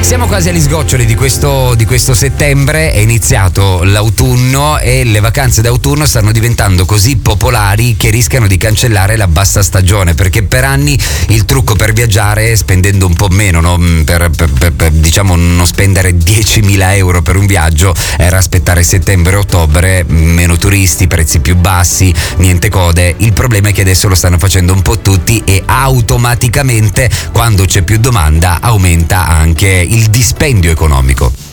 Siamo quasi agli sgoccioli di questo settembre, è iniziato l'autunno e le vacanze d'autunno stanno diventando così popolari che rischiano di cancellare la bassa stagione, perché per anni il trucco per viaggiare, spendendo un po' meno, no? per diciamo non spendere 10.000 euro per un viaggio, era aspettare settembre-ottobre, meno turisti, prezzi più bassi, niente code. Il problema è che adesso lo stanno facendo un po' tutti e automaticamente, quando c'è più domanda, aumenta anche il dispendio economico.